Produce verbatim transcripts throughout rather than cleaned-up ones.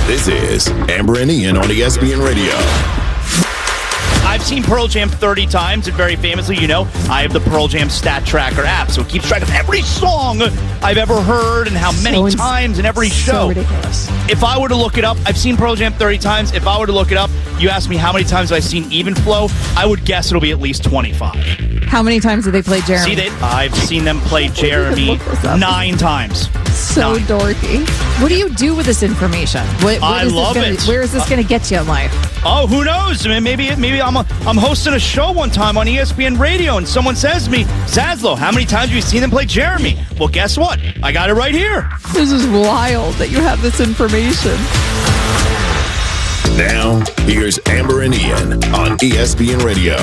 This is Amber and Ian on E S P N Radio. I've seen Pearl Jam thirty times, and very famously, you know, I have the Pearl Jam Stat Tracker app, so it keeps track of every song I've ever heard and how many so times in every show. So ridiculous. If I were to look it up, I've seen Pearl Jam thirty times. If I were to look it up, you ask me how many times I've seen Even Flow, I would guess it'll be at least twenty-five. How many times did they play Jeremy? See, they, I've seen them play Jeremy nine times. So nine. dorky. What do you do with this information? What, what I is love this gonna, it. Where is this uh, going to get you in life? Oh, who knows? I mean, maybe maybe I'm a, I'm hosting a show one time on E S P N Radio, and someone says to me, Zaslow, how many times have you seen them play Jeremy? Well, guess what? I got it right here. This is wild that you have this information. Now, here's Amber and Ian on E S P N Radio.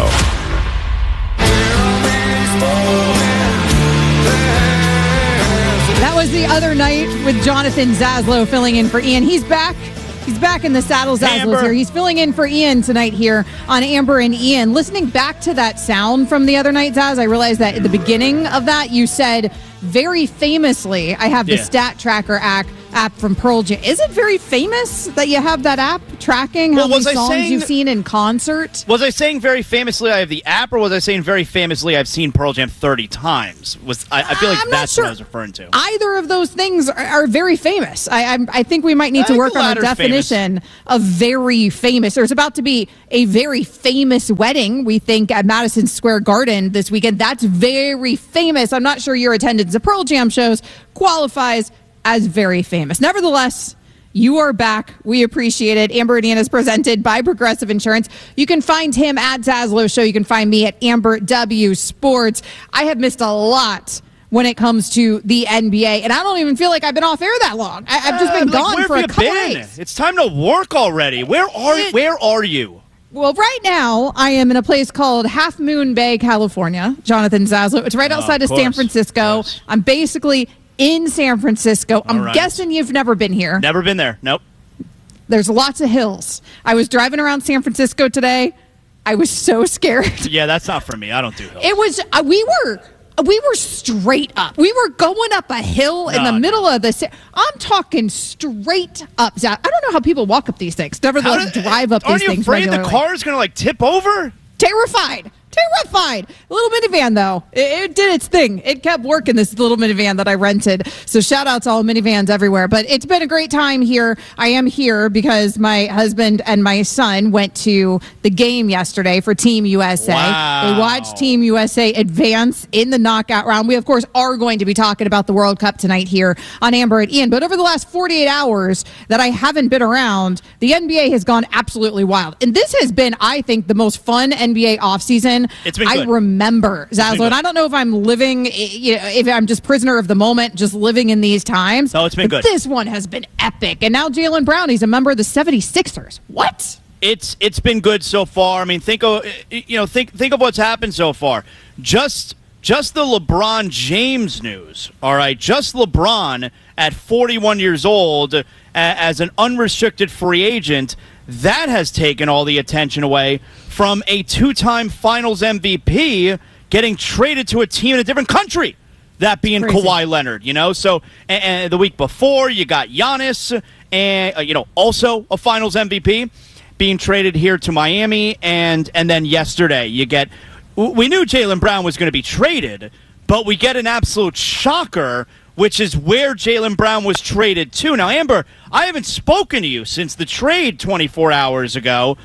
That was the other night with Jonathan Zaslow filling in for Ian. He's back. He's back in the saddle. Zaslow's here. He's filling in for Ian tonight here on Amber and Ian. Listening back to that sound from the other night, Zaz, I realized that at the beginning of that, you said very famously, I have the yeah. Stat Tracker app, app from Pearl Jam. Is it very famous that you have that app tracking how well, many was songs I saying, you've seen in concert? Was I saying very famously I have the app, or was I saying very famously I've seen Pearl Jam thirty times? Was I, I feel like I'm that's sure. what I was referring to. Either of those things are, are very famous. I, I I think we might need I to work on a famous. definition of very famous. There's about to be a very famous wedding, we think, at Madison Square Garden this weekend. That's very famous. I'm not sure your attendance at Pearl Jam shows qualifies as very famous. Nevertheless, you are back. We appreciate it. Amber and Ian is presented by Progressive Insurance. You can find him at Zaslow Show. You can find me at Amber W Sports. I have missed a lot when it comes to the N B A, and I don't even feel like I've been off air that long. I, I've just been uh, like, gone where for have a you couple been? days. It's time to work already. Where are It, Where are you? Well, right now, I am in a place called Half Moon Bay, California. Jonathan Zaslow. It's right outside oh, of, of San Francisco. Yes. I'm basically in San Francisco. I'm right. guessing you've never been here. Never been there. Nope. There's lots of hills. I was driving around San Francisco today. I was so scared. Yeah, that's not for me. I don't do hills. It was, uh, we were, we were straight up. We were going up a hill in no, the middle no. of the, I'm talking straight up. I don't know how people walk up these things. Nevertheless, did, drive up aren't these you things afraid regularly. the car is going to like tip over? Terrified. Terrified. A little minivan, though. It, it did its thing. It kept working, this little minivan that I rented. So shout out to all minivans everywhere. But it's been a great time here. I am here because my husband and my son went to the game yesterday for Team U S A. Wow. They watched Team U S A advance in the knockout round. We, of course, are going to be talking about the World Cup tonight here on Amber and Ian. But over the last forty-eight hours that I haven't been around, the N B A has gone absolutely wild. And this has been, I think, the most fun N B A offseason It's been I good. remember, Zaslow, and I don't know if I'm living, you know, if I'm just prisoner of the moment, just living in these times. No, it's been but good. This one has been epic. And now Jaylen Brown, he's a member of the seventy-sixers. What? It's it's been good so far. I mean, think of you know think think of what's happened so far. Just just the LeBron James news. All right, just LeBron at forty-one years old a, as an unrestricted free agent. That has taken all the attention away from a two-time Finals M V P getting traded to a team in a different country. That being Crazy. Kawhi Leonard, you know. So, and, and the week before, you got Giannis, and uh, you know, also a Finals M V P being traded here to Miami, and and then yesterday you get. We knew Jaylen Brown was going to be traded, but we get an absolute shocker, which is where Jaylen Brown was traded to. Now, Amber, I haven't spoken to you since the trade twenty-four hours ago.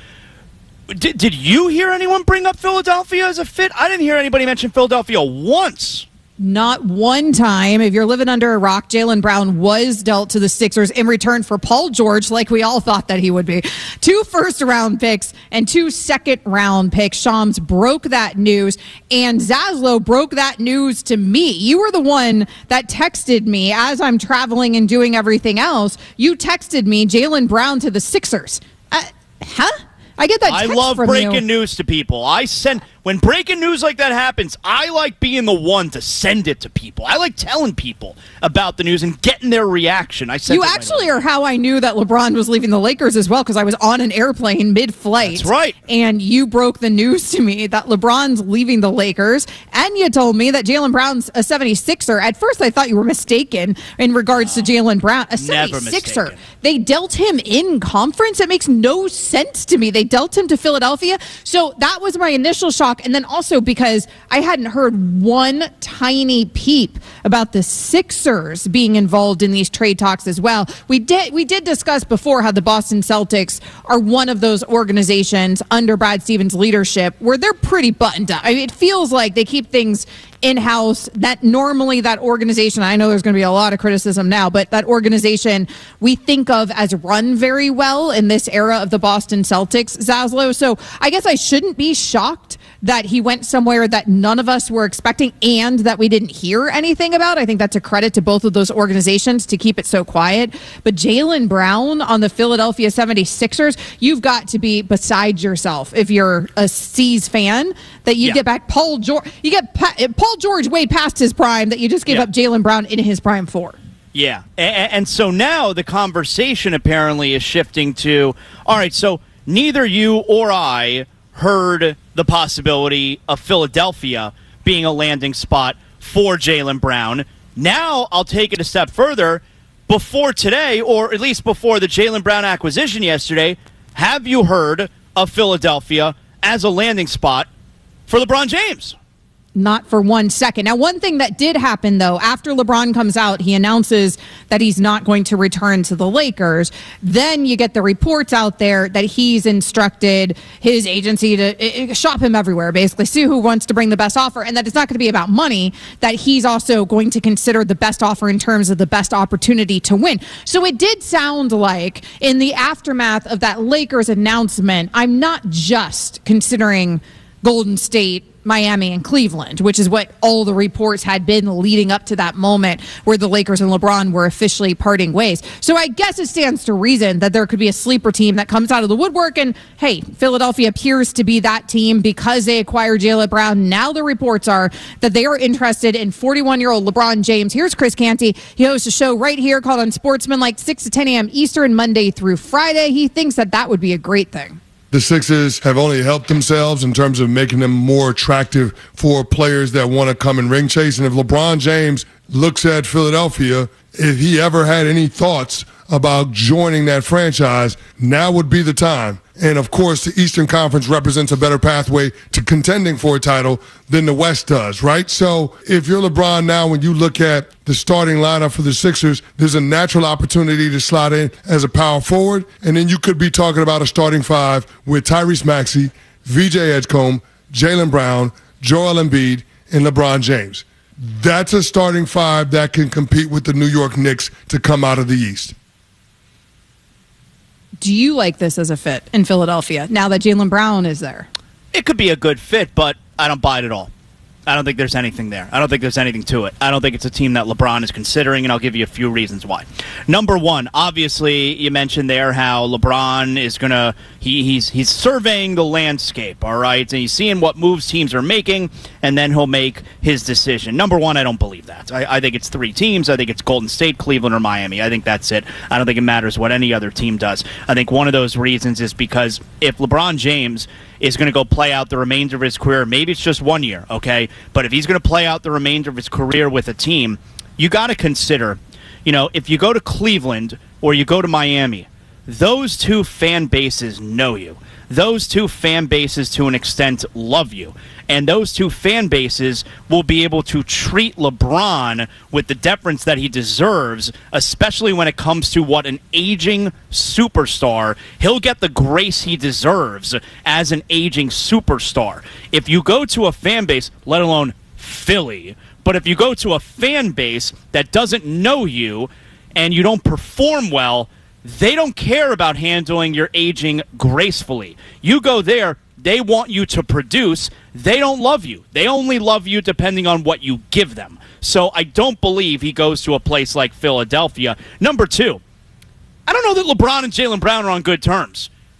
Did, did you hear anyone bring up Philadelphia as a fit? I didn't hear anybody mention Philadelphia once. Not one time. If you're living under a rock, Jaylen Brown was dealt to the Sixers in return for Paul George, like we all thought that he would be. Two first-round picks and two second-round picks. Shams broke that news, and Zaslow broke that news to me. You were the one that texted me as I'm traveling and doing everything else. You texted me Jaylen Brown to the Sixers. Uh, huh? I get that text I love from breaking you. news to people. I send when breaking news like that happens, I like being the one to send it to people. I like telling people about the news and getting their reaction. I said You actually are how I knew that LeBron was leaving the Lakers as well, because I was on an airplane mid-flight. That's right. And you broke the news to me that LeBron's leaving the Lakers, and you told me that Jaylen Brown's a seventy-sixer. At first, I thought you were mistaken in regards to Jaylen Brown. A seventy-sixer. They dealt him in conference? It makes no sense to me. They dealt him to Philadelphia. So that was my initial shock. And then also because I hadn't heard one tiny peep about the Sixers being involved in these trade talks as well. We did we did discuss before how the Boston Celtics are one of those organizations under Brad Stevens' leadership where they're pretty buttoned up. I mean, it feels like they keep things in-house. That normally that organization, I know there's going to be a lot of criticism now, but that organization we think of as run very well in this era of the Boston Celtics, Zaslow. So I guess I shouldn't be shocked that he went somewhere that none of us were expecting and that we didn't hear anything about. I think that's a credit to both of those organizations to keep it so quiet. But Jaylen Brown on the Philadelphia seventy-sixers, you've got to be beside yourself if you're a C's fan that you yeah. get back Paul George. You get pa- Paul George way past his prime that you just gave yeah. up Jaylen Brown in his prime for. Yeah. And, and so now the conversation apparently is shifting to, all right, so neither you or I heard the possibility of Philadelphia being a landing spot for Jaylen Brown. Now I'll take it a step further. Before today, or at least before the Jaylen Brown acquisition yesterday, have you heard of Philadelphia as a landing spot for LeBron James? Not for one second. Now, one thing that did happen, though, after LeBron comes out, he announces that he's not going to return to the Lakers. Then you get the reports out there that he's instructed his agency to shop him everywhere, basically, see who wants to bring the best offer, and that it's not going to be about money, that he's also going to consider the best offer in terms of the best opportunity to win. So it did sound like in the aftermath of that Lakers announcement, I'm not just considering Golden State, Miami, and Cleveland, which is what all the reports had been leading up to that moment where the Lakers and LeBron were officially parting ways. So I guess it stands to reason that there could be a sleeper team that comes out of the woodwork, and hey, Philadelphia appears to be that team because they acquired Jaylen Brown. Now the reports are that they are interested in forty-one-year-old LeBron James. Here's Chris Canty. He hosts a show right here called Unsportsmanlike, six to ten a.m. Eastern, Monday through Friday. He thinks that that would be a great thing. The Sixers have only helped themselves in terms of making them more attractive for players that want to come and ring chase. And if LeBron James looks at Philadelphia, if he ever had any thoughts about joining that franchise, now would be the time. And, of course, the Eastern Conference represents a better pathway to contending for a title than the West does, right? So if you're LeBron now, when you look at the starting lineup for the Sixers, there's a natural opportunity to slot in as a power forward. And then you could be talking about a starting five with Tyrese Maxey, V J Edgecombe, Jaylen Brown, Joel Embiid, and LeBron James. That's a starting five that can compete with the New York Knicks to come out of the East. Do you like this as a fit in Philadelphia now that Jaylen Brown is there? It could be a good fit, but I don't buy it at all. I don't think there's anything there. I don't think there's anything to it. I don't think it's a team that LeBron is considering, and I'll give you a few reasons why. Number one, obviously, you mentioned there how LeBron is going to he, – he's he's surveying the landscape, all right? And he's seeing what moves teams are making, and then he'll make his decision. Number one, I don't believe that. I, I think it's three teams. I think it's Golden State, Cleveland, or Miami. I think that's it. I don't think it matters what any other team does. I think one of those reasons is because if LeBron James – is going to go play out the remainder of his career. Maybe it's just one year, okay? But if he's going to play out the remainder of his career with a team, you got to consider, you know, if you go to Cleveland or you go to Miami, those two fan bases know you. Those two fan bases, to an extent, love you. And those two fan bases will be able to treat LeBron with the deference that he deserves, especially when it comes to what an aging superstar. He'll get the grace he deserves as an aging superstar. If you go to a fan base, let alone Philly, but if you go to a fan base that doesn't know you and you don't perform well, they don't care about handling your aging gracefully. You go there, they want you to produce. They don't love you. They only love you depending on what you give them. So I don't believe he goes to a place like Philadelphia. Number two, I don't know that LeBron and Jaylen Brown are on good terms.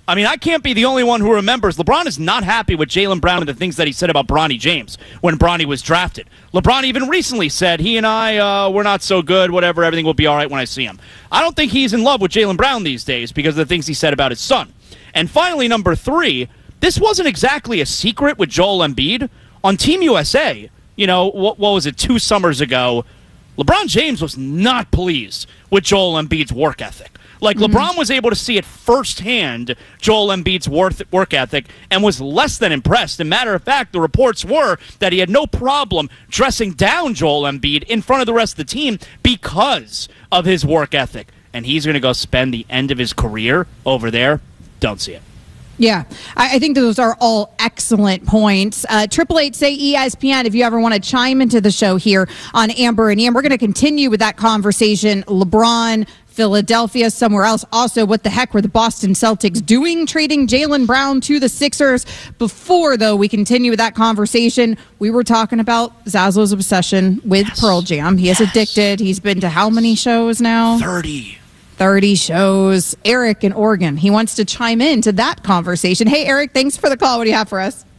I mean, I can't be the only one who remembers LeBron is not happy with Jaylen Brown and the things that he said about Bronny James when Bronny was drafted. LeBron even recently said, he and I, uh, we're not so good, whatever, everything will be all right when I see him. I don't think he's in love with Jaylen Brown these days because of the things he said about his son. And finally, number three, this wasn't exactly a secret with Joel Embiid. On Team U S A, you know, what, what was it, two summers ago, LeBron James was not pleased with Joel Embiid's work ethic. Like, mm-hmm. LeBron was able to see it firsthand, Joel Embiid's work ethic, and was less than impressed. And matter of fact, the reports were that he had no problem dressing down Joel Embiid in front of the rest of the team because of his work ethic. And he's going to go spend the end of his career over there. Don't see it. Yeah, I, I think those are all excellent points. Uh, Triple Eight say E S P N if you ever want to chime into the show here on Amber and Ian. We're going to continue with that conversation. LeBron, Philadelphia, somewhere else. Also, what the heck were the Boston Celtics doing trading Jaylen Brown to the Sixers? Before, though, we continue with that conversation, we were talking about Zaslo's obsession with yes. Pearl Jam. He is yes. addicted. He's been to how many shows now? thirty. thirty shows. Eric in Oregon, he wants to chime in to that conversation. Hey, Eric, thanks for the call. What do you have for us?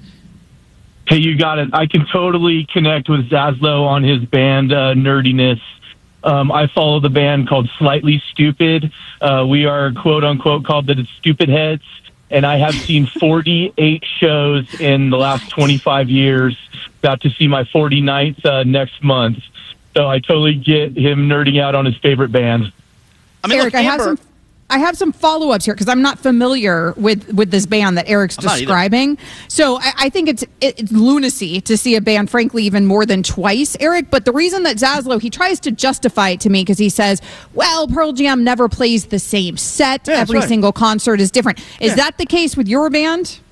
Hey, you got it. I can totally connect with Zaslow on his band uh, nerdiness. Um, I follow the band called Slightly Stupid. Uh, we are, quote unquote, called the Stupid Heads. And I have seen forty-eight shows in the last twenty-five years. About to see my forty-ninth uh, next month. So I totally get him nerding out on his favorite band. I mean, Eric, look, I have some I have some follow-ups here because I'm not familiar with, with this band that Eric's I'm describing. So I, I think it's, it, it's lunacy to see a band, frankly, even more than twice, Eric. But the reason that Zaslow, he tries to justify it to me because he says, well, Pearl Jam never plays the same set. Yeah, Every right. single concert is different. Is yeah. that the case with your band?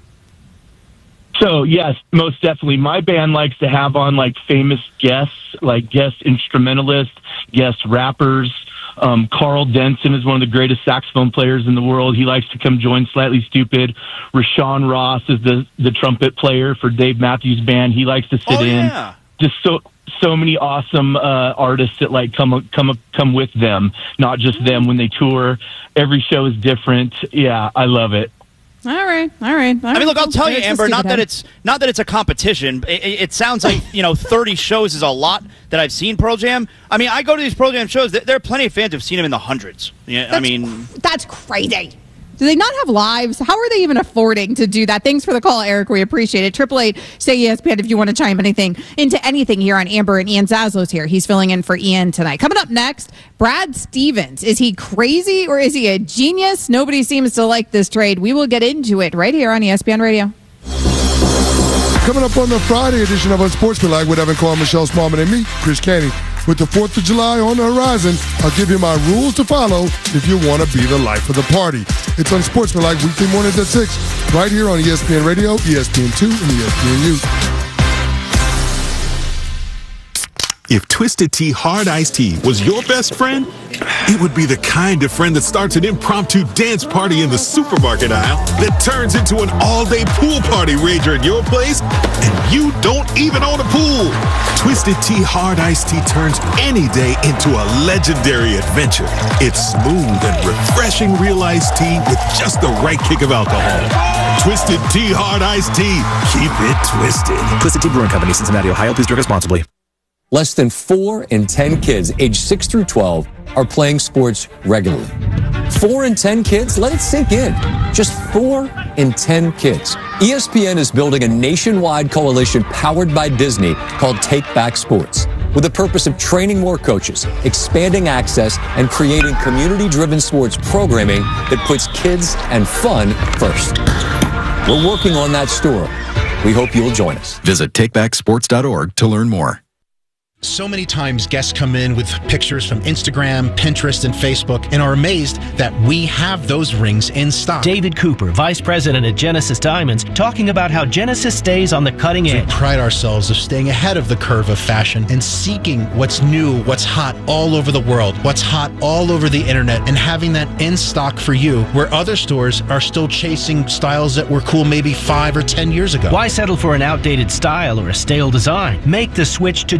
So, yes, most definitely. My band likes to have on, like, famous guests, like guest instrumentalists, guest rappers. Um, Carl Denson is one of the greatest saxophone players in the world. He likes to come join Slightly Stupid. Rashawn Ross is the, the trumpet player for Dave Matthews Band. He likes to sit oh, in. Yeah. Just so so many awesome uh, artists that like come come come with them, not just them when they tour. Every show is different. Yeah, I love it. All right, all right. All right. I mean, look, I'll tell you, There's Amber, not that head. it's not that it's a competition. It, it sounds like, you know, thirty shows is a lot that I've seen Pearl Jam. I mean, I go to these Pearl Jam shows. There are plenty of fans who've seen them in the hundreds. Yeah, That's, I mean, that's crazy. Do they not have lives? How are they even affording to do that? Thanks for the call, Eric. We appreciate it. Triple eight, say E S P N if you want to chime anything into anything here on Amber, and Ian Zaslow's here. He's filling in for Ian tonight. Coming up next, Brad Stevens. Is he crazy or is he a genius? Nobody seems to like this trade. We will get into it right here on E S P N Radio. Coming up on the Friday edition of Unsportsmanlike with Evan Cohen, Michelle Smallman, and me, Chris Canty. With the fourth of July on the horizon, I'll give you my rules to follow if you want to be the life of the party. It's Unsportsmanlike weekday mornings at six, right here on E S P N Radio, E S P N two, and E S P N U. If Twisted Tea Hard Iced Tea was your best friend, it would be the kind of friend that starts an impromptu dance party in the supermarket aisle that turns into an all-day pool party rager at your place, and you don't even own a pool. Twisted Tea Hard Iced Tea turns any day into a legendary adventure. It's smooth and refreshing real iced tea with just the right kick of alcohol. Twisted Tea Hard Iced Tea. Keep it twisted. Twisted Tea Brewing Company, Cincinnati, Ohio. Please drink responsibly. Less than four in ten kids aged six through twelve are playing sports regularly. Four in ten kids? Let it sink in. Just four in ten kids. E S P N is building a nationwide coalition powered by Disney called Take Back Sports, with the purpose of training more coaches, expanding access, and creating community-driven sports programming that puts kids and fun first. We're working on that story. We hope you'll join us. Visit take back sports dot org to learn more. So many times guests come in with pictures from Instagram, Pinterest, and Facebook and are amazed that we have those rings in stock. David Cooper, Vice President at Genesis Diamonds, talking about how Genesis stays on the cutting edge. We pride ourselves of staying ahead of the curve of fashion and seeking what's new, what's hot all over the world, what's hot all over the internet, and having that in stock for you, where other stores are still chasing styles that were cool maybe five or ten years ago. Why settle for an outdated style or a stale design? Make the switch to Genesis.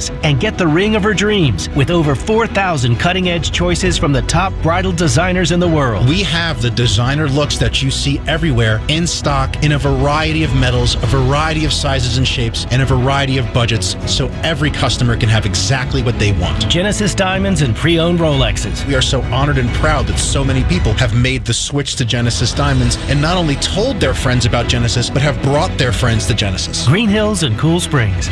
Genesis and get the ring of her dreams with over four thousand cutting-edge choices from the top bridal designers in the world. We have the designer looks that you see everywhere in stock in a variety of metals, a variety of sizes and shapes, and a variety of budgets, so every customer can have exactly what they want. Genesis Diamonds and pre-owned Rolexes. We are so honored and proud that so many people have made the switch to Genesis Diamonds and not only told their friends about Genesis, but have brought their friends to Genesis. Green Hills and Cool Springs.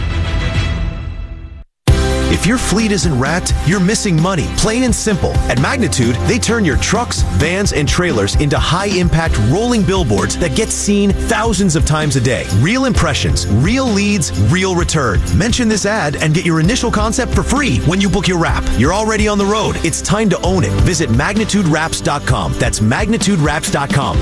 If your fleet isn't wrapped, you're missing money, plain and simple. At Magnitude, they turn your trucks, vans, and trailers into high-impact rolling billboards that get seen thousands of times a day. Real impressions, real leads, real return. Mention this ad and get your initial concept for free when you book your wrap. You're already on the road. It's time to own it. Visit magnitude wraps dot com. That's magnitude wraps dot com.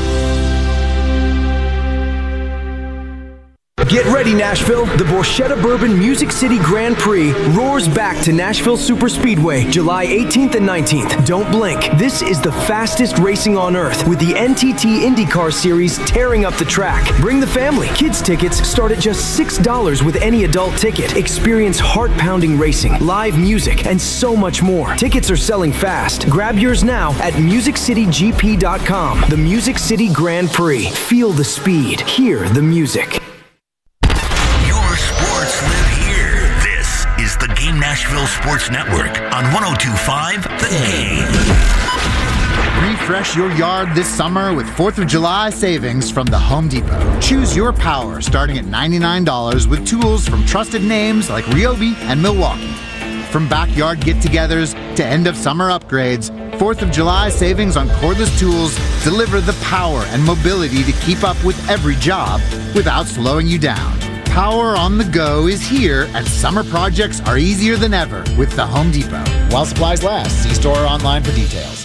Get ready, Nashville. The Borchetta Bourbon Music City Grand Prix roars back to Nashville Superspeedway July eighteenth and nineteenth. Don't blink. This is the fastest racing on earth with the N T T IndyCar Series tearing up the track. Bring the family. Kids tickets start at just six dollars with any adult ticket. Experience heart-pounding racing, live music, and so much more. Tickets are selling fast. Grab yours now at music city g p dot com. The Music City Grand Prix. Feel the speed. Hear the music. Nashville Sports Network on one oh two point five The Game. Refresh your yard this summer with fourth of July savings from the Home Depot. Choose your power starting at ninety-nine dollars with tools from trusted names like Ryobi and Milwaukee. From backyard get-togethers to end-of-summer upgrades, fourth of July savings on cordless tools deliver the power and mobility to keep up with every job without slowing you down. Power on the go is here, and summer projects are easier than ever with the Home Depot. While supplies last, see store or online for details.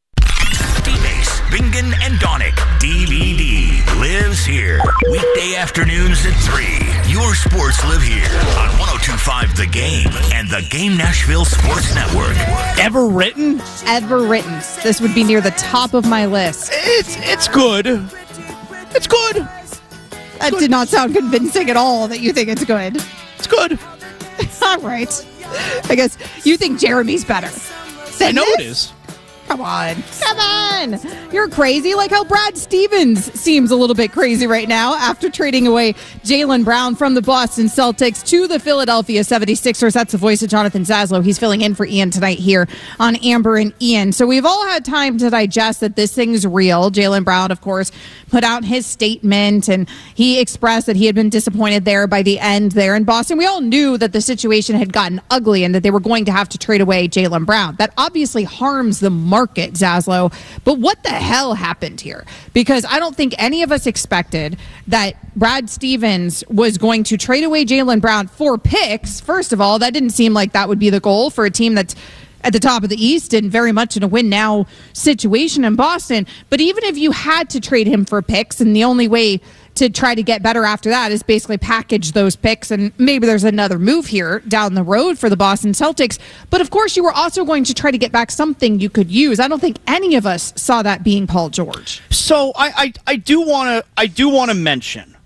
D-Base, Bingen, and Donick, D V D, lives here. Weekday afternoons at three. Your sports live here on one oh two point five The Game and the Game Nashville Sports Network. Ever written? Ever written. This would be near the top of my list. It's it's good. It's good. That did not sound convincing at all that you think it's good. It's good. All right. I guess you think Jeremy's better. I know this? it is. Come on. Come on. You're crazy. Like how Brad Stevens seems a little bit crazy right now after trading away Jaylen Brown from the Boston Celtics to the Philadelphia seventy-sixers. That's the voice of Jonathan Zaslow. He's filling in for Ian tonight here on Amber and Ian. So we've all had time to digest that this thing's real. Jaylen Brown, of course, put out his statement, and he expressed that he had been disappointed there by the end there in Boston. We all knew that the situation had gotten ugly and that they were going to have to trade away Jaylen Brown. That obviously harms the market, Zaslow. But what the hell happened here? Because I don't think any of us expected that Brad Stevens was going to trade away Jaylen Brown for picks. First of all, that didn't seem like that would be the goal for a team that's at the top of the East and very much in a win now situation in Boston. But even if you had to trade him for picks, and the only way to try to get better after that is basically package those picks, and maybe there's another move here down the road for the Boston Celtics. But of course, you were also going to try to get back something you could use. I don't think any of us saw that being Paul George. So I, I, I do want to I do want to mention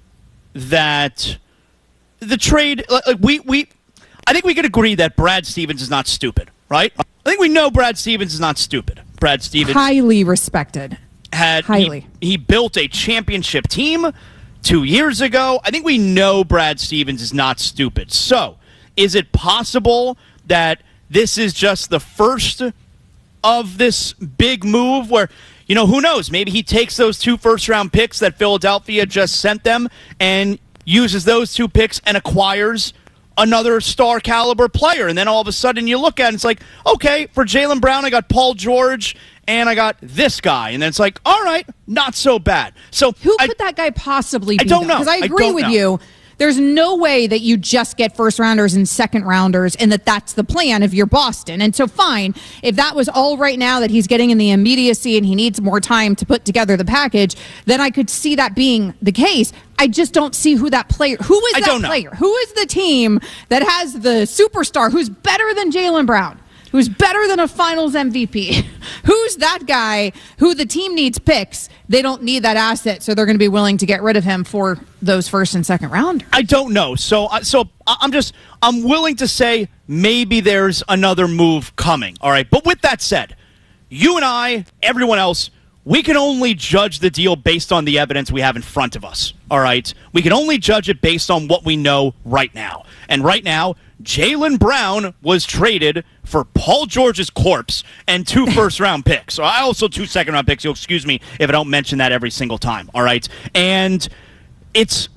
that the trade, like we we I think we could agree that Brad Stevens is not stupid, right? I think we know Brad Stevens is not stupid. Brad Stevens, highly respected, had highly. He, he built a championship team two years ago. I think we know Brad Stevens is not stupid. So, is it possible that this is just the first of this big move where, you know, who knows? Maybe he takes those two first-round picks that Philadelphia just sent them and uses those two picks and acquires another star caliber player. And then all of a sudden you look at it and it's like, okay, for Jaylen Brown, I got Paul George and I got this guy. And then it's like, all right, not so bad. So who I, could that guy possibly be? I don't know. Because I agree I with know. you. There's no way that you just get first rounders and second rounders and that that's the plan if you're Boston. And so fine, if that was all right now that he's getting in the immediacy and he needs more time to put together the package, then I could see that being the case. I just don't see who that player, who is I that don't know. player? Who is the team that has the superstar who's better than Jaylen Brown? who's better than a finals M V P? Who's that guy who the team needs picks? They don't need that asset, so they're going to be willing to get rid of him for those first and second rounders. I don't know. So, uh, so I'm just I'm willing to say maybe there's another move coming. All right, but with that said, you and I, everyone else, we can only judge the deal based on the evidence we have in front of us. All right, we can only judge it based on what we know right now, and right now, Jaylen Brown was traded for Paul George's corpse and two first-round picks. So I also two second-round picks. You'll excuse me if I don't mention that every single time, all right? And it's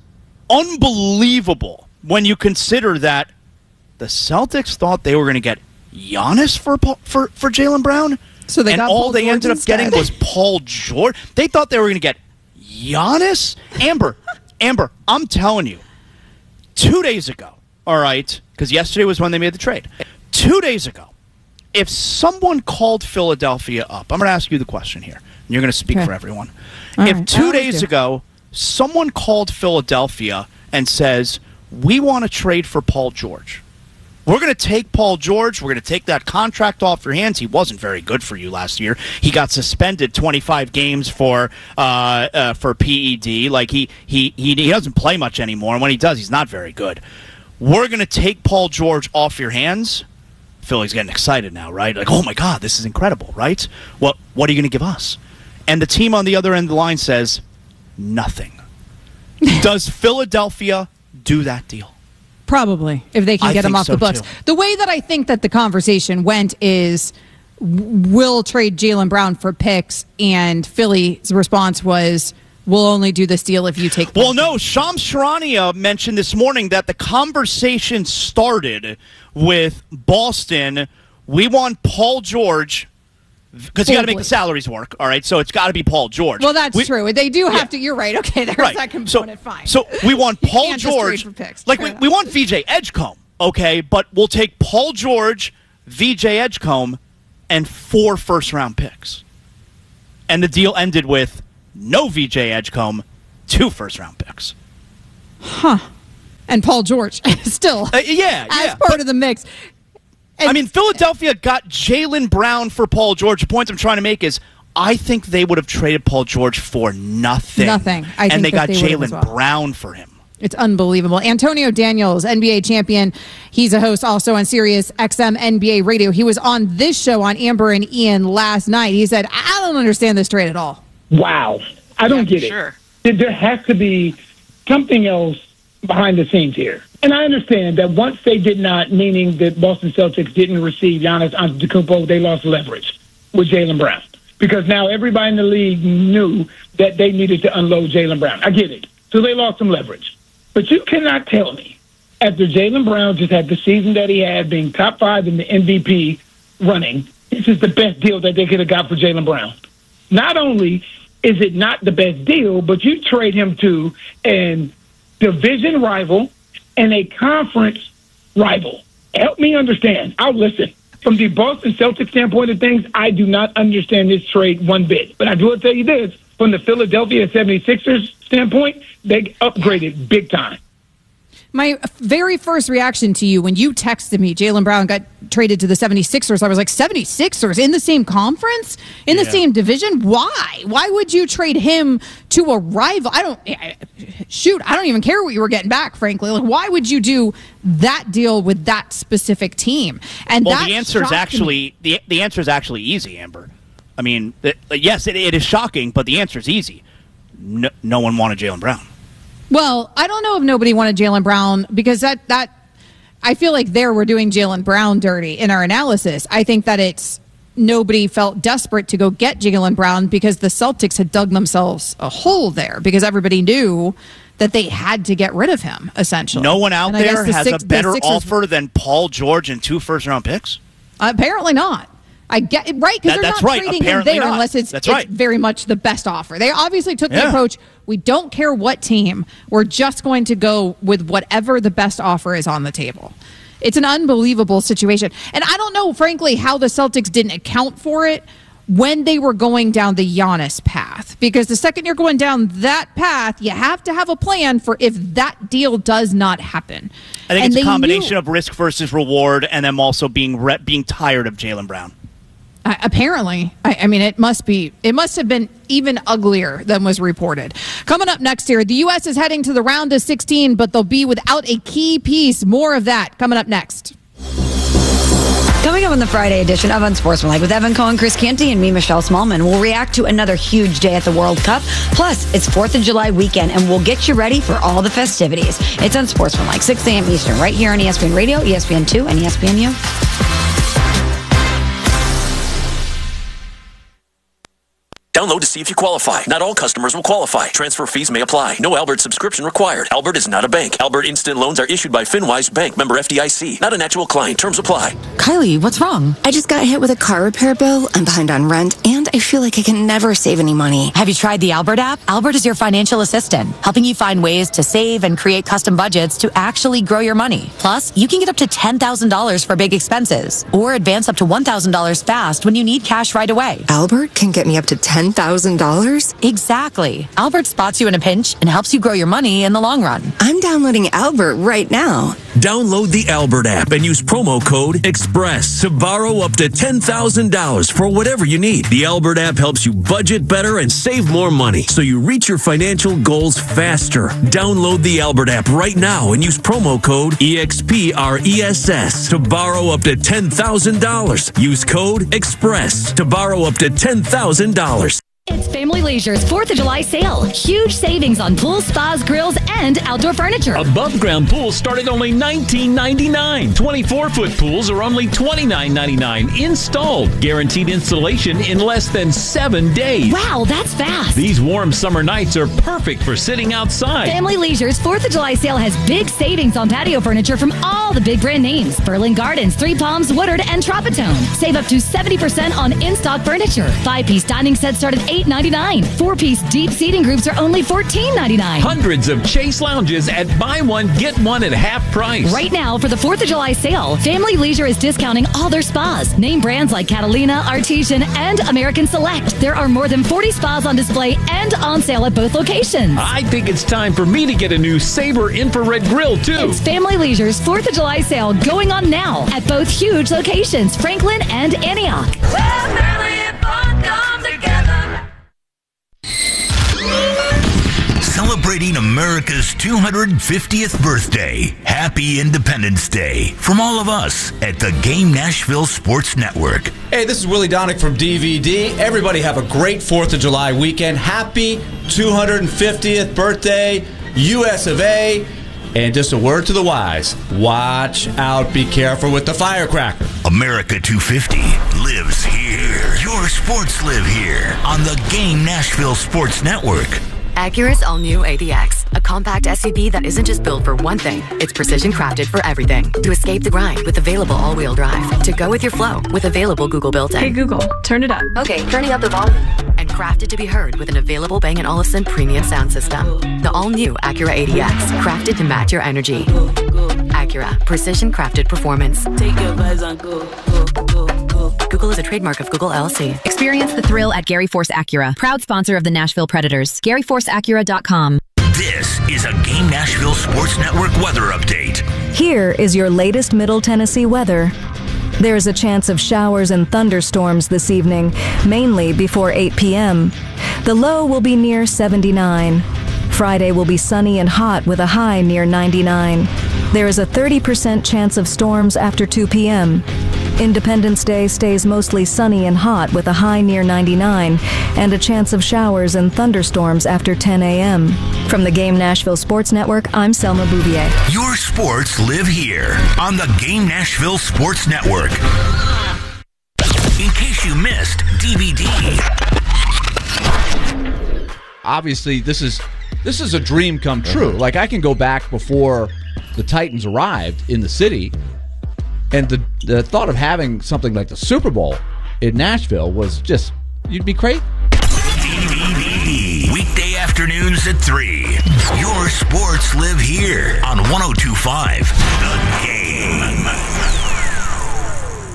unbelievable when you consider that the Celtics thought they were going to get Giannis for for, for Jaylen Brown, so they and got all Paul they George ended up instead. getting was Paul George. They thought they were going to get Giannis? Amber, Amber, I'm telling you, two days ago, all right, because yesterday was when they made the trade. Two days ago, if someone called Philadelphia up, I'm going to ask you the question here, and you're going to speak okay. for everyone. All if right. two I'll days do. ago, someone called Philadelphia and says, we want to trade for Paul George. We're going to take Paul George. We're going to take that contract off your hands. He wasn't very good for you last year. He got suspended twenty-five games for uh, uh, for P E D. Like he, he he he doesn't play much anymore, and when he does, he's not very good. We're going to take Paul George off your hands. Philly's getting excited now, right? Like, oh, my God, this is incredible, right? What, what are you going to give us? And the team on the other end of the line says, nothing. Does Philadelphia do that deal? Probably, if they can I get him think off so, the books. too. The way that I think that the conversation went is we'll trade Jaylen Brown for picks, and Philly's response was, we'll only do this deal if you take. Well, no, Shams Charania mentioned this morning that the conversation started with Boston. We want Paul George because you got to make the salaries work. All right, so it's got to be Paul George. Well, that's we, true. They do have yeah. to. You're right. Okay, there's right. that component. So, Fine. So we want You Paul can't just trade George. for picks. Like Fair we, enough. we want V J Edgecombe. Okay, but we'll take Paul George, V J Edgecombe, and four first round picks. And the deal ended with no V J Edgecombe, two first round picks. Huh. And Paul George still. Uh, yeah, as yeah. part but, of the mix. And, I mean, Philadelphia got Jaylen Brown for Paul George. The point I'm trying to make is I think they would have traded Paul George for nothing. Nothing. I and think they that got they would have as Jaylen well. Brown for him. It's unbelievable. Antonio Daniels, N B A champion. He's a host also on Sirius X M N B A Radio. He was on this show on Amber and Ian last night. He said, I don't understand this trade at all. Wow. I don't Yeah, get sure. it. There has to be something else behind the scenes here. And I understand that once they did not, meaning that Boston Celtics didn't receive Giannis Antetokounmpo, they lost leverage with Jaylen Brown. Because now everybody in the league knew that they needed to unload Jaylen Brown. I get it. So they lost some leverage. But you cannot tell me, after Jaylen Brown just had the season that he had, being top five in the M V P running, this is the best deal that they could have got for Jaylen Brown. Not only is it not the best deal, but you trade him to a division rival and a conference rival. Help me understand. I'll listen. From the Boston Celtics standpoint of things, I do not understand this trade one bit. But I do tell you this, from the Philadelphia seventy-sixers standpoint, they upgraded big time. My very first reaction to you when you texted me, Jaylen Brown got traded to the seventy-sixers, I was like, seventy-sixers in the same conference? In the Yeah. same division? Why? Why would you trade him to a rival? I don't, shoot, I don't even care what you were getting back, frankly. Like, why would you do that deal with that specific team? And Well, that the answer is shocked me. actually the the answer is actually easy, Amber. I mean, it, yes, it, it is shocking, but the answer is easy. No, no one wanted Jaylen Brown. Well, I don't know if nobody wanted Jaylen Brown because that, that I feel like there we're doing Jaylen Brown dirty in our analysis. I think that it's nobody felt desperate to go get Jaylen Brown because the Celtics had dug themselves a hole there because everybody knew that they had to get rid of him, essentially. No one out And I guess there the has six- a the better Sixers- offer than Paul George and two first-round picks? Apparently not. I get it, right, because That- they're that's not right. trading him Apparently there not. unless it's, That's it's right. very much the best offer. They obviously took the Yeah. approach, we don't care what team, we're just going to go with whatever the best offer is on the table. It's an unbelievable situation. And I don't know, frankly, how the Celtics didn't account for it when they were going down the Giannis path. Because the second you're going down that path, you have to have a plan for if that deal does not happen. I think and it's a combination knew, of risk versus reward and them also being re- being tired of Jaylen Brown. Uh, apparently. I, I mean, it must be, it must have been even uglier than was reported. Coming up next here, the U S is heading to the round of sixteen, but they'll be without a key piece. More of that coming up next. Coming up on the Friday edition of Unsportsmanlike with Evan Cohen, Chris Canty, and me, Michelle Smallman, we'll react to another huge day at the World Cup. Plus, it's fourth of July weekend, and we'll get you ready for all the festivities. It's Unsportsmanlike, six a.m. Eastern, right here on E S P N Radio, E S P N two, and E S P N U. Download to see if you qualify. Not all customers will qualify. Transfer fees may apply. No Albert subscription required. Albert is not a bank. Albert Instant Loans are issued by FinWise Bank, member F D I C. Not an actual client. Terms apply. Kylie, what's wrong? I just got hit with a car repair bill. I'm behind on rent, and I feel like I can never save any money. Have you tried the Albert app? Albert is your financial assistant, helping you find ways to save and create custom budgets to actually grow your money. Plus, you can get up to ten thousand dollars for big expenses, or advance up to one thousand dollars fast when you need cash right away. Albert can get me up to ten thousand dollars? Exactly. Albert spots you in a pinch and helps you grow your money in the long run. I'm downloading Albert right now. Download the Albert app and use promo code EXPRESS to borrow up to ten thousand dollars for whatever you need. The Albert app helps you budget better and save more money so you reach your financial goals faster. Download the Albert app right now and use promo code EXPRESS to borrow up to ten thousand dollars. Use code EXPRESS to borrow up to ten thousand dollars. It's Family Leisure's fourth of July sale. Huge savings on pools, spas, grills, and outdoor furniture. Above ground pools start at only nineteen ninety-nine. twenty-four foot pools are only twenty-nine ninety-nine. Installed. Guaranteed installation in less than seven days. Wow, that's fast. These warm summer nights are perfect for sitting outside. Family Leisure's fourth of July sale has big savings on patio furniture from all the big brand names. Berlin Gardens, Three Palms, Woodard, and Tropitone. Save up to seventy percent on in-stock furniture. Five-piece dining sets start at eight ninety-nine. Four-piece deep seating groups are only fourteen ninety-nine. Hundreds of Chase lounges at buy one, get one at half price. Right now, for the fourth of July sale, Family Leisure is discounting all their spas. Name brands like Catalina, Artesian, and American Select. There are more than forty spas on display and on sale at both locations. I think it's time for me to get a new Sabre infrared grill, too. It's Family Leisure's fourth of July sale going on now at both huge locations, Franklin and Antioch. Well, family and fun come together. Celebrating America's two hundred fiftieth birthday. Happy Independence Day from all of us at the Game Nashville Sports Network. Hey, this is Willie Donick from D V D. Everybody have a great fourth of July weekend. Happy two hundred fiftieth birthday, U S of A. And just a word to the wise, watch out, be careful with the firecracker. America two fifty lives here. Your sports live here on the Game Nashville Sports Network. Acura's all-new A D X, a compact S U V that isn't just built for one thing. It's precision-crafted for everything. To escape the grind with available all-wheel drive. To go with your flow with available Google built-in. Hey Google, turn it up. Okay, turning up the volume. And crafted to be heard with an available Bang and Olufsen premium sound system. The all-new Acura A D X, crafted to match your energy. Acura, precision-crafted performance. Take your vibes on go, go, go, go. Google is a trademark of Google L L C. Experience the thrill at Gary Force Acura, proud sponsor of the Nashville Predators. Gary Force Acura dot com. This is a Game Nashville Sports Network weather update. Here is your latest Middle Tennessee weather. There's a chance of showers and thunderstorms this evening, mainly before eight p.m. The low will be near seventy-nine. Friday will be sunny and hot with a high near ninety-nine. There is a thirty percent chance of storms after two p.m. Independence Day stays mostly sunny and hot with a high near ninety-nine and a chance of showers and thunderstorms after ten a.m. From the Game Nashville Sports Network, I'm Selma Bouvier. Your sports live here on the Game Nashville Sports Network. In case you missed D V D. Obviously, this is this is a dream come true. Like, I can go back before the Titans arrived in the city, and the, the thought of having something like the Super Bowl in Nashville was just, you'd be crazy. D V D. Weekday afternoons at three. Your sports live here on one oh two point five The Game.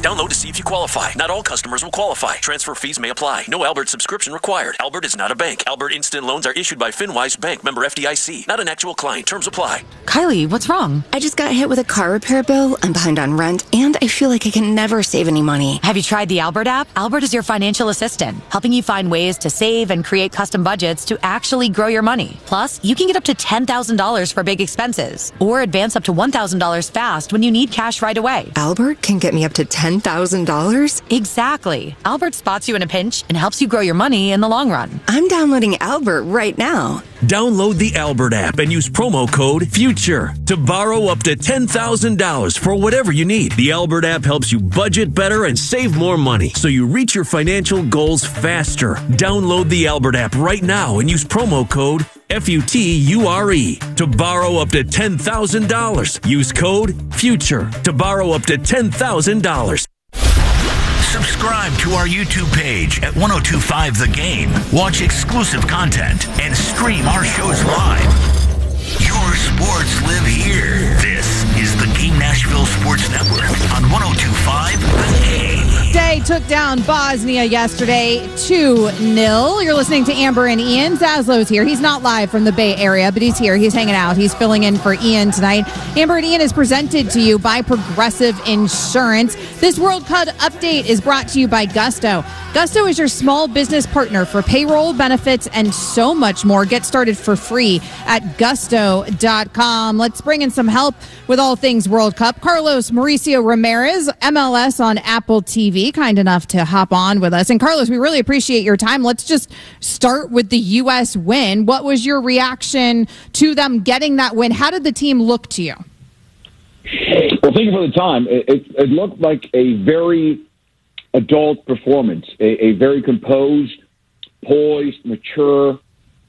Download to see if you qualify. Not all customers will qualify. Transfer fees may apply. No Albert subscription required. Albert is not a bank. Albert Instant Loans are issued by FinWise Bank, member F D I C. Not an actual client. Terms apply. Kylie, what's wrong? I just got hit with a car repair bill. I'm behind on rent, and I feel like I can never save any money. Have you tried the Albert app? Albert is your financial assistant, helping you find ways to save and create custom budgets to actually grow your money. Plus, you can get up to ten thousand dollars for big expenses, or advance up to one thousand dollars fast when you need cash right away. Albert can get me up to ten thousand dollars? Exactly. Albert spots you in a pinch and helps you grow your money in the long run. I'm downloading Albert right now. Download the Albert app and use promo code FUTURE to borrow up to ten thousand dollars for whatever you need. The Albert app helps you budget better and save more money so you reach your financial goals faster. Download the Albert app right now and use promo code F U T U R E to borrow up to ten thousand dollars. Use code FUTURE to borrow up to ten thousand dollars. Subscribe to our YouTube page at ten twenty-five The Game. Watch exclusive content and stream our shows live. Your sports live here. This is the Game Nashville Sports Network on ten twenty-five The Game. Day took down Bosnia yesterday two nil. You're listening to Amber and Ian. Zaslow's here. He's not live from the Bay Area, but he's here. He's hanging out. He's filling in for Ian tonight. Amber and Ian is presented to you by Progressive Insurance. This World Cup update is brought to you by Gusto. Gusto is your small business partner for payroll, benefits, and so much more. Get started for free at gusto dot com. Let's bring in some help with all things World Cup. Carlos Mauricio Ramirez, M L S on Apple T V, kind enough to hop on with us. And Carlos, we really appreciate your time. Let's just start with the U S win. What was your reaction to them getting that win? How did the team look to you? Well, thank you for the time. It, it, it looked like a very adult performance, a, a very composed, poised, mature,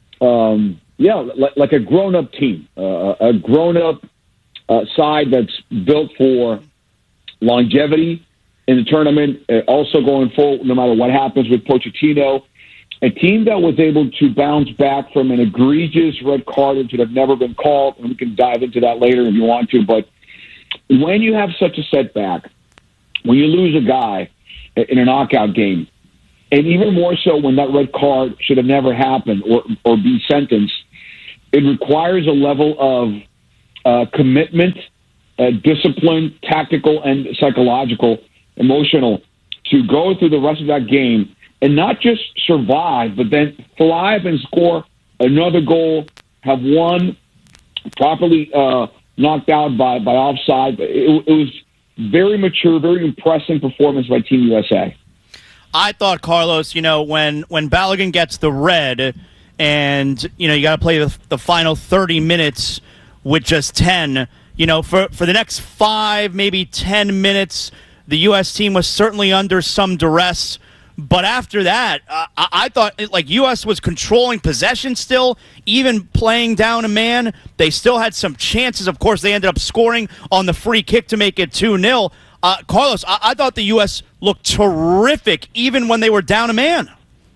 um, yeah, like, like a grown-up team, uh, a grown-up uh, side that's built for longevity in the tournament, uh, also going forward no matter what happens with Pochettino. A team that was able to bounce back from an egregious red card that should have never been called, and we can dive into that later if you want to, but when you have such a setback, when you lose a guy in a knockout game, and even more so when that red card should have never happened or, or be sentenced, it requires a level of uh, commitment, uh, discipline, tactical and psychological, emotional, to go through the rest of that game and not just survive, but then thrive and score another goal, have won, properly uh, knocked out by, by offside. It, it was very mature, very impressive performance by Team U S A. I thought, Carlos, you know, when, when Balogun gets the red and, you know, you got to play the, the final thirty minutes with just ten, you know, for, for the next five, maybe ten minutes, the U S team was certainly under some duress. But after that, uh, I, I thought, like, U S was controlling possession still, even playing down a man. They still had some chances. Of course, they ended up scoring on the free kick to make it two nil. Uh, Carlos, I, I thought the U S looked terrific even when they were down a man.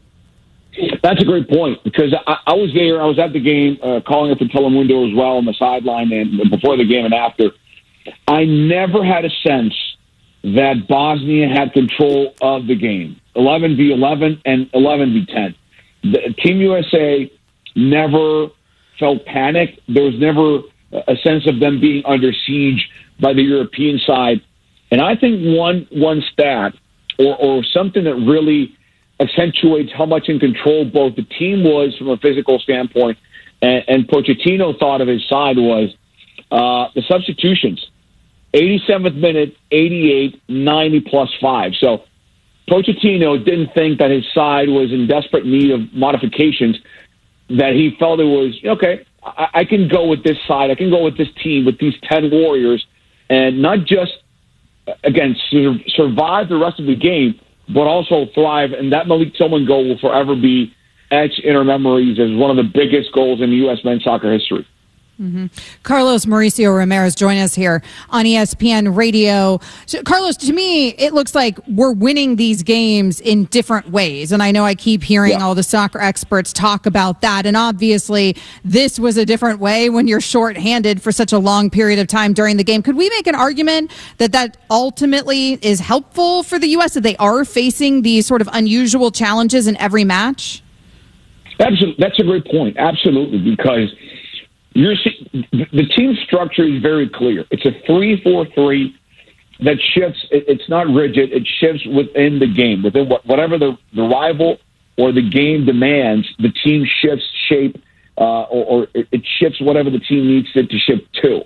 That's a great point, because I, I was there. I was at the game, uh, calling it for Telemundo as well on the sideline and before the game and after. I never had a sense that Bosnia had control of the game. eleven v eleven and eleven v ten. The, Team U S A never felt panic. There was never a sense of them being under siege by the European side. And I think one one stat or, or something that really accentuates how much in control both the team was from a physical standpoint and, and Pochettino thought of his side was uh, the substitutions. eighty-seventh minute, eighty-eight, ninety plus five. So Pochettino didn't think that his side was in desperate need of modifications, that he felt it was, okay, I, I can go with this side. I can go with this team, with these ten Warriors, and not just, again, sur- survive the rest of the game, but also thrive. And that Malik Tillman goal will forever be etched in our memories as one of the biggest goals in U S men's soccer history. Mm-hmm. Carlos Mauricio Ramirez joining us here on E S P N Radio. So, Carlos, to me, it looks like we're winning these games in different ways. And I know I keep hearing yeah. all the soccer experts talk about that. And obviously, this was a different way when you're shorthanded for such a long period of time during the game. Could we make an argument that that ultimately is helpful for the U S, that they are facing these sort of unusual challenges in every match? Absolutely. That's a great point. Absolutely. Because You're, the team structure is very clear. It's a three four three that shifts. It's not rigid. It shifts within the game. Within whatever the, the rival or the game demands, the team shifts shape uh, or, or it shifts whatever the team needs it to shift to.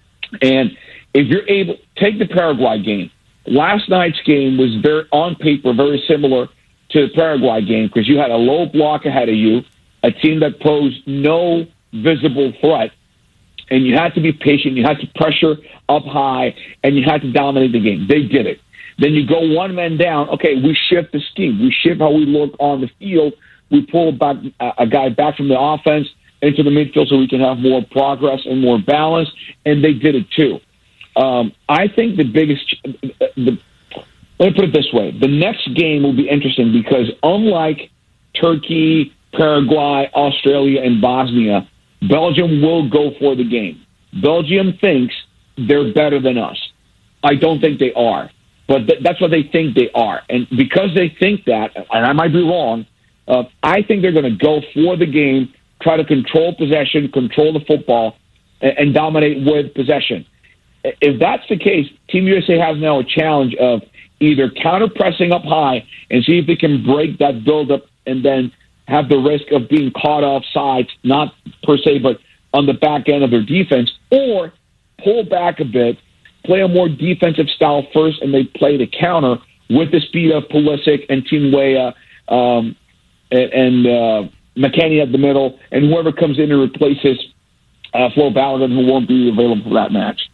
And if you're able, take the Paraguay game. Last night's game was very, on paper, very similar to the Paraguay game because you had a low block ahead of you, a team that posed no visible threat, and you had to be patient. You had to pressure up high, and you had to dominate the game. They did it. Then you go one man down. Okay, we shift the scheme. We shift how we look on the field. We pull back a guy back from the offense into the midfield so we can have more progress and more balance, and they did it too. Um, I think the biggest the, let me put it this way. The next game will be interesting because unlike Turkey, Paraguay, Australia, and Bosnia, Belgium will go for the game. Belgium thinks they're better than us. I don't think they are, but th- that's what they think they are. And because they think that, and I might be wrong, uh, I think they're going to go for the game, try to control possession, control the football, and, and dominate with possession. If that's the case, Team U S A has now a challenge of either counter-pressing up high and see if they can break that build-up and then have the risk of being caught off sides, not per se, but on the back end of their defense, or pull back a bit, play a more defensive style first, and they play the counter with the speed of Pulisic and Tim Weah um, and, and uh, McKennie at the middle, and whoever comes in and replaces uh, Flo Balogun, who won't be available for that match.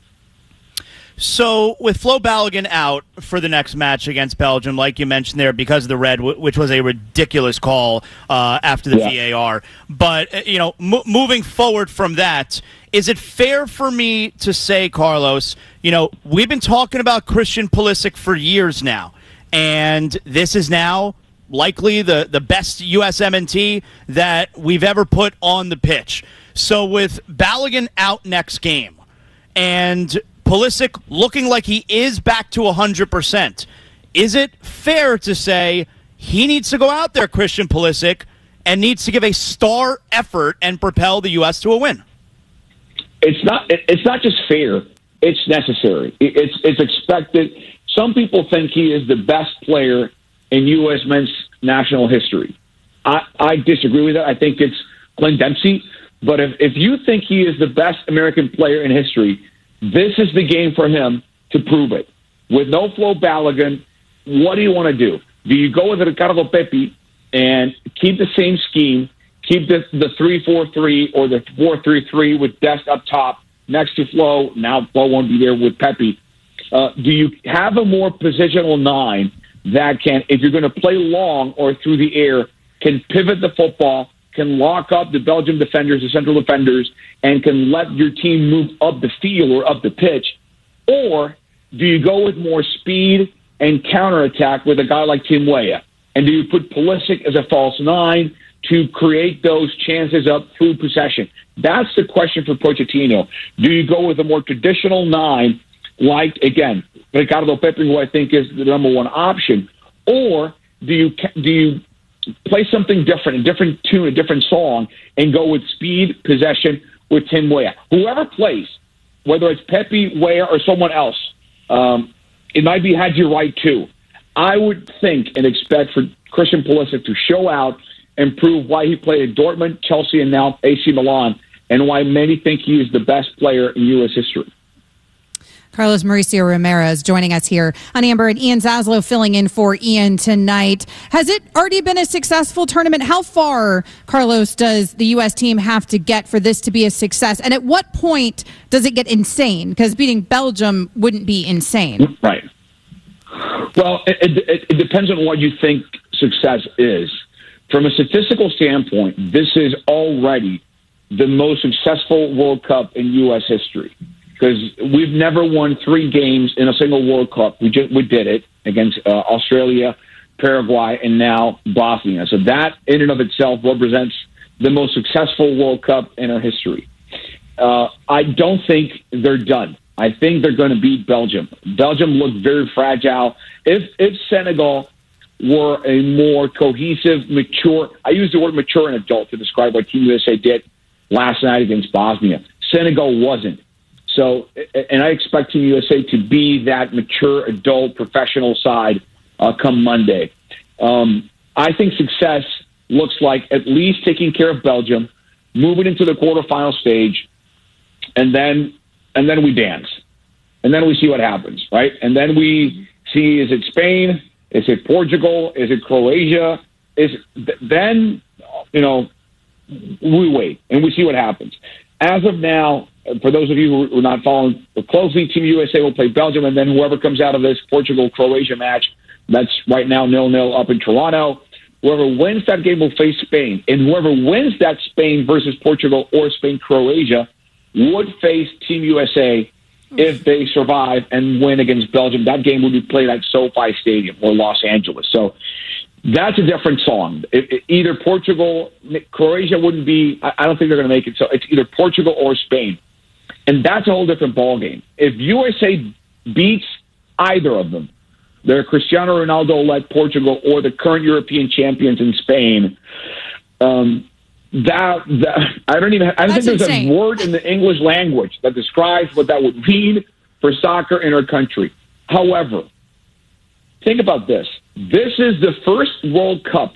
So with Flo Balogun out for the next match against Belgium, like you mentioned there, because of the red, which was a ridiculous call uh, after the yeah. V A R. But, you know, m- moving forward from that, is it fair for me to say, Carlos, you know, we've been talking about Christian Pulisic for years now, and this is now likely the, the best U S M N T that we've ever put on the pitch. So with Balogun out next game, and Pulisic looking like he is back to one hundred percent. Is it fair to say he needs to go out there, Christian Pulisic, and needs to give a star effort and propel the U S to a win? It's not. It's not just fair. It's necessary. It's it's expected. Some people think he is the best player in U S men's national history. I, I disagree with that. I think it's Clint Dempsey. But if, if you think he is the best American player in history, this is the game for him to prove it. With no Flo Balogun, what do you want to do? Do you go with Ricardo Pepi and keep the same scheme, keep the the three four three or the four three three with Dest up top next to Flo? Now Flo won't be there with Pepi. Uh, do you have a more positional nine that can, if you're going to play long or through the air, can pivot the football, can lock up the Belgian defenders, the central defenders, and can let your team move up the field or up the pitch? Or do you go with more speed and counterattack with a guy like Tim Weah? And do you put Pulisic as a false nine to create those chances up through possession? That's the question for Pochettino. Do you go with a more traditional nine, like, again, Ricardo Pepi, who I think is the number one option? Or do you do you play something different, a different tune, a different song, and go with speed, possession with Tim Weah? Whoever plays, whether it's Pepi, Weah, or someone else, um, it might be Haji Wright too. I would think and expect for Christian Pulisic to show out and prove why he played at Dortmund, Chelsea, and now A C Milan, and why many think he is the best player in U S history. Carlos Mauricio Ramirez joining us here on Amber, and Ian Zaslow filling in for Ian tonight. Has it already been a successful tournament? How far, Carlos, does the U S team have to get for this to be a success? And at what point does it get insane? Because beating Belgium wouldn't be insane. Right. Well, it, it, it depends on what you think success is. From a statistical standpoint, this is already the most successful World Cup in U S history, because we've never won three games in a single World Cup. We just, we did it against uh, Australia, Paraguay, and now Bosnia. So that in and of itself represents the most successful World Cup in our history. Uh, I don't think they're done. I think they're going to beat Belgium. Belgium looked very fragile. If if Senegal were a more cohesive, mature, I use the word mature and adult to describe what Team U S A did last night against Bosnia. Senegal wasn't. So, and I expect Team U S A to be that mature, adult, professional side uh, come Monday. Um, I think success looks like at least taking care of Belgium, moving into the quarterfinal stage, and then and then we dance. And then we see what happens, right? And then we see, is it Spain? Is it Portugal? Is it Croatia? Is then, you know, we wait and we see what happens. As of now, for those of you who are not following closely, Team U S A will play Belgium, and then whoever comes out of this Portugal-Croatia match, that's right now nil-nil up in Toronto. Whoever wins that game will face Spain, and whoever wins that Spain versus Portugal or Spain-Croatia would face Team U S A if they survive and win against Belgium. That game would be played at SoFi Stadium or Los Angeles. So that's a different song. It, it, either Portugal, Croatia wouldn't be, I, I don't think they're going to make it. So it's either Portugal or Spain. And that's a whole different ballgame. If U S A beats either of them, they're Cristiano Ronaldo-led Portugal or the current European champions in Spain, um, that, that I don't even, I don't That's think there's insane. a word in the English language that describes what that would mean for soccer in our country. However, think about this. This is the first World Cup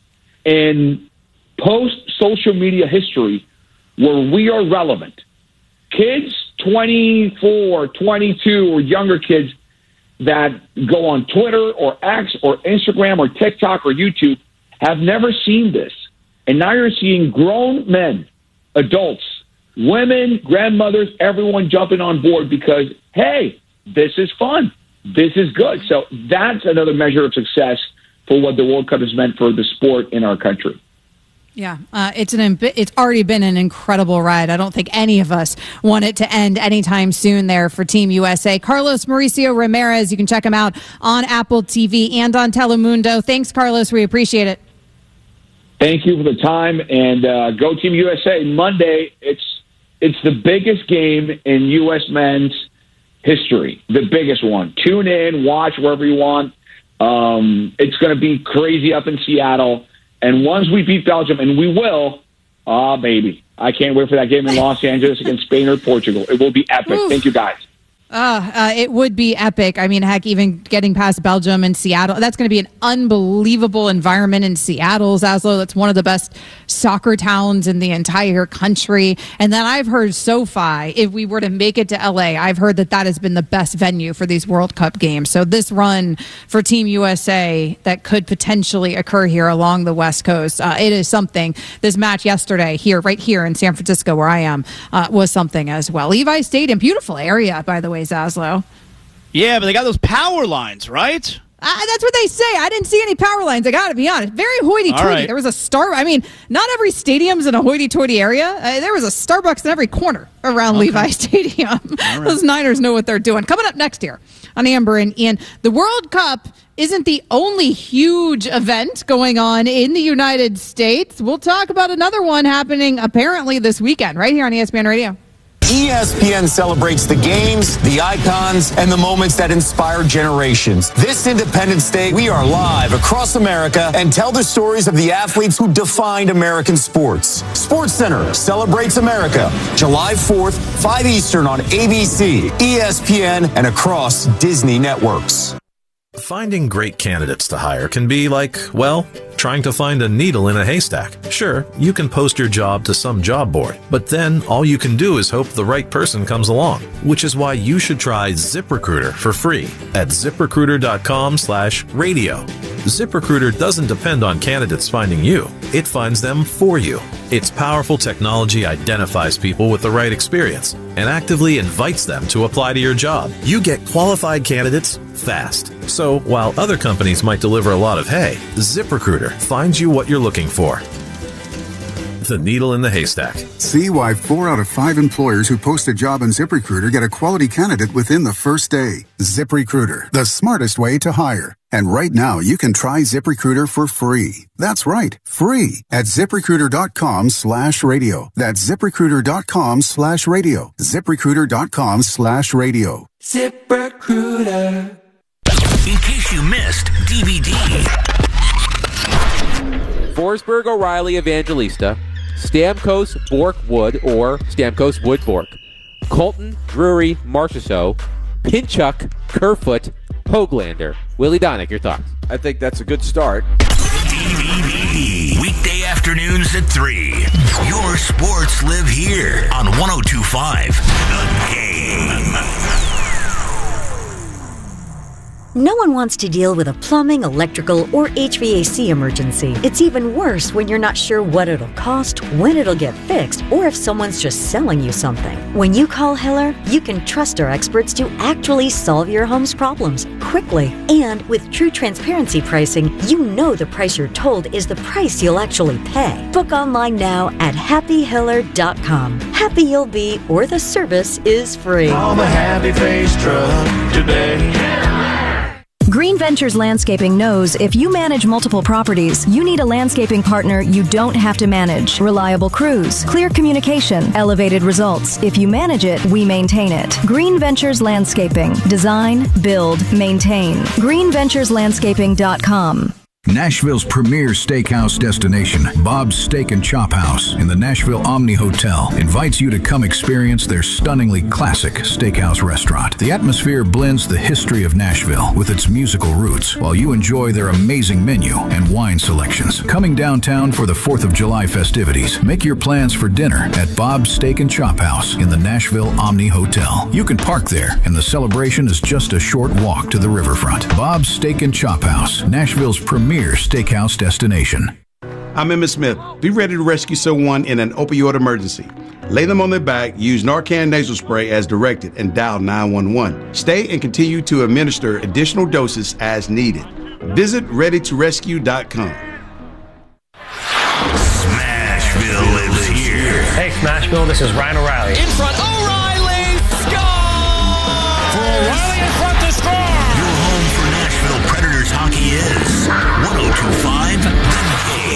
in post-social media history where we are relevant. Kids, twenty-four, twenty-two, or younger kids that go on Twitter or X or Instagram or TikTok or YouTube have never seen this. And now you're seeing grown men, adults, women, grandmothers, everyone jumping on board because, hey, this is fun. This is good. So that's another measure of success for what the World Cup has meant for the sport in our country. Yeah, uh, it's an it's already been an incredible ride. I don't think any of us want it to end anytime soon there for Team U S A. Carlos Mauricio Ramirez, you can check him out on Apple T V and on Telemundo. Thanks, Carlos. We appreciate it. Thank you for the time, and uh, go Team U S A. Monday, it's it's the biggest game in U S men's history, the biggest one. Tune in, watch wherever you want. Um, it's going to be crazy up in Seattle. And once we beat Belgium, and we will, ah, baby, I can't wait for that game in Los Angeles against Spain or Portugal. It will be epic. Oof. Thank you, guys. Uh, uh, it would be epic. I mean, heck, even getting past Belgium and Seattle, that's going to be an unbelievable environment in Seattle, Zaslow. That's one of the best soccer towns in the entire country. And then I've heard SoFi, if we were to make it to L A, I've heard that that has been the best venue for these World Cup games. So this run for Team U S A that could potentially occur here along the West Coast, uh, it is something. This match yesterday here, right here in San Francisco where I am, uh, was something as well. Levi Stadium, beautiful area, by the way, Zaslow. Yeah, but they got those power lines, right? Uh, that's what they say. I didn't see any power lines. I got to be honest. Very hoity-toity. All right. There was a star. I mean, not every stadium's in a hoity-toity area. Uh, there was a Starbucks in every corner around Okay. Levi Stadium. All right. Those Niners know what they're doing. Coming up next year on Amber and Ian, the World Cup isn't the only huge event going on in the United States. We'll talk about another one happening apparently this weekend right here on E S P N Radio. E S P N celebrates the games, the icons, and the moments that inspire generations. This Independence Day, we are live across America and tell the stories of the athletes who defined American sports. Sports Center celebrates America, July fourth, five Eastern on A B C, E S P N, and across Disney networks. Finding great candidates to hire can be like, well, trying to find a needle in a haystack. Sure, you can post your job to some job board, but then all you can do is hope the right person comes along, which is why you should try ZipRecruiter for free at ZipRecruiter.com slash radio. ZipRecruiter doesn't depend on candidates finding you. It finds them for you. Its powerful technology identifies people with the right experience and actively invites them to apply to your job. You get qualified candidates fast. So while other companies might deliver a lot of hay, ZipRecruiter finds you what you're looking for. the needle in the haystack. See why four out of five employers who post a job on ZipRecruiter get a quality candidate within the first day. ZipRecruiter, the smartest way to hire. And right now, you can try ZipRecruiter for free. That's right, free at ZipRecruiter.com slash radio. That's ZipRecruiter.com slash radio. ZipRecruiter.com slash radio. ZipRecruiter. In case you missed D V D. Forsberg, O'Reilly, Evangelista, Stamkos, Bork, Wood, or Stamkos, Wood, Bork, Colton, Drury, Marchessault, Pinchuk, Kerfoot, Hoglander. Willie Donick, your thoughts? I think that's a good start. D V D. Weekday afternoons at three. Your sports live here on one oh two point five The Game. No one wants to deal with a plumbing, electrical, or H V A C emergency. It's even worse when you're not sure what it'll cost, when it'll get fixed, or if someone's just selling you something. When you call Hiller, you can trust our experts to actually solve your home's problems quickly. And with true transparency pricing, you know the price you're told is the price you'll actually pay. Book online now at happy hiller dot com. Happy you'll be, or the service is free. Call the Happy Face Truck today. Green Ventures Landscaping knows if you manage multiple properties, you need a landscaping partner you don't have to manage. Reliable crews, clear communication, elevated results. If you manage it, we maintain it. Green Ventures Landscaping. Design, build, maintain. green ventures landscaping dot com. Nashville's premier steakhouse destination, Bob's Steak and Chop House in the Nashville Omni Hotel, invites you to come experience their stunningly classic steakhouse restaurant. The atmosphere blends the history of Nashville with its musical roots, while you enjoy their amazing menu and wine selections. Coming downtown for the fourth of July festivities, make your plans for dinner at Bob's Steak and Chop House in the Nashville Omni Hotel. You can park there, and the celebration is just a short walk to the riverfront. Bob's Steak and Chop House, Nashville's premier steakhouse destination. I'm Emmett Smith. Be ready to rescue someone in an opioid emergency. Lay them on their back, use Narcan nasal spray as directed, and dial nine one one. Stay and continue to administer additional doses as needed. Visit ready to rescue dot com. Smashville lives here. Hey, Smashville, this is Ryan O'Reilly. In front. Oh!